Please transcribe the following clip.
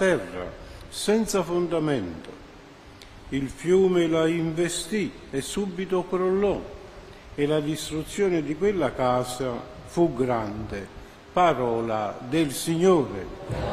terra, senza fondamento. Il fiume la investì e subito crollò, e la distruzione di quella casa fu grande. Parola del Signore.